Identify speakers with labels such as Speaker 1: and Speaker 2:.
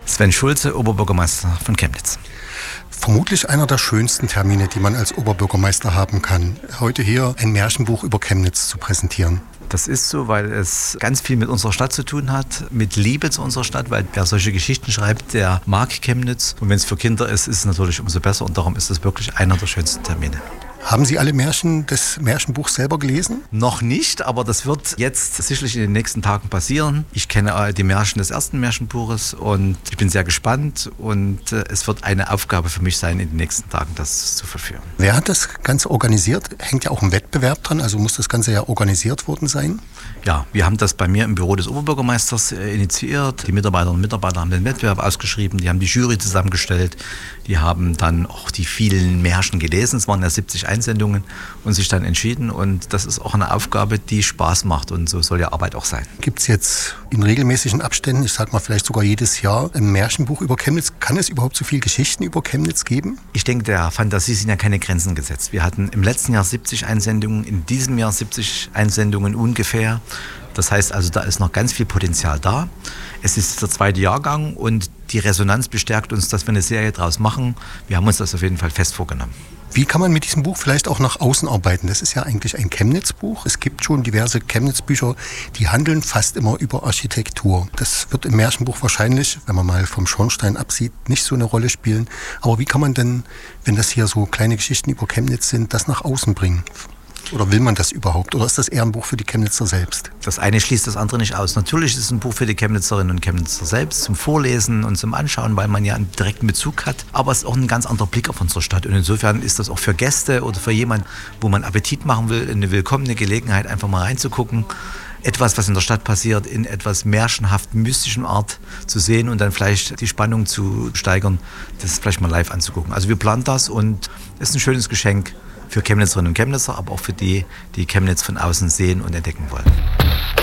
Speaker 1: Sven Schulze, Oberbürgermeister von Chemnitz.
Speaker 2: Vermutlich einer der schönsten Termine, die man als Oberbürgermeister haben kann, heute hier ein Märchenbuch über Chemnitz zu präsentieren.
Speaker 1: Das ist so, weil es ganz viel mit unserer Stadt zu tun hat, mit Liebe zu unserer Stadt, weil wer solche Geschichten schreibt, der mag Chemnitz. Und wenn es für Kinder ist, ist es natürlich umso besser und darum ist es wirklich einer der schönsten Termine.
Speaker 2: Haben Sie alle Märchen des Märchenbuchs selber gelesen?
Speaker 1: Noch nicht, aber das wird jetzt sicherlich in den nächsten Tagen passieren. Ich kenne die Märchen des ersten Märchenbuches und ich bin sehr gespannt und es wird eine Aufgabe für mich sein, in den nächsten Tagen das zu verführen.
Speaker 2: Wer hat das Ganze organisiert? Hängt ja auch ein Wettbewerb dran, also muss das Ganze ja organisiert worden sein?
Speaker 1: Ja, wir haben das bei mir im Büro des Oberbürgermeisters initiiert. Die Mitarbeiterinnen und Mitarbeiter haben den Wettbewerb ausgeschrieben, die haben die Jury zusammengestellt, die haben dann auch die vielen Märchen gelesen, es waren ja 70 Einsendungen und sich dann entschieden und das ist auch eine Aufgabe, die Spaß macht und so soll ja Arbeit auch sein.
Speaker 2: Gibt es jetzt in regelmäßigen Abständen, ich sag mal vielleicht sogar jedes Jahr, ein Märchenbuch über Chemnitz? Kann es überhaupt so viele Geschichten über Chemnitz geben?
Speaker 1: Ich denke, der Fantasie sind ja keine Grenzen gesetzt. Wir hatten im letzten Jahr 70 Einsendungen, in diesem Jahr 70 Einsendungen ungefähr. Das heißt also, da ist noch ganz viel Potenzial da. Es ist der zweite Jahrgang und die Resonanz bestärkt uns, dass wir eine Serie draus machen. Wir haben uns das auf jeden Fall fest vorgenommen.
Speaker 2: Wie kann man mit diesem Buch vielleicht auch nach außen arbeiten? Das ist ja eigentlich ein Chemnitz-Buch. Es gibt schon diverse Chemnitz-Bücher, die handeln fast immer über Architektur. Das wird im Märchenbuch wahrscheinlich, wenn man mal vom Schornstein absieht, nicht so eine Rolle spielen. Aber wie kann man denn, wenn das hier so kleine Geschichten über Chemnitz sind, das nach außen bringen? Oder will man das überhaupt? Oder ist das eher ein Buch für die Chemnitzer selbst?
Speaker 1: Das eine schließt das andere nicht aus. Natürlich ist es ein Buch für die Chemnitzerinnen und Chemnitzer selbst, zum Vorlesen und zum Anschauen, weil man ja einen direkten Bezug hat. Aber es ist auch ein ganz anderer Blick auf unsere Stadt. Und insofern ist das auch für Gäste oder für jemanden, wo man Appetit machen will, eine willkommene Gelegenheit, einfach mal reinzugucken. Etwas, was in der Stadt passiert, in etwas märchenhaft mystischen Art zu sehen und dann vielleicht die Spannung zu steigern, das vielleicht mal live anzugucken. Also wir planen das und es ist ein schönes Geschenk für Chemnitzerinnen und Chemnitzer, aber auch für die, die Chemnitz von außen sehen und entdecken wollen.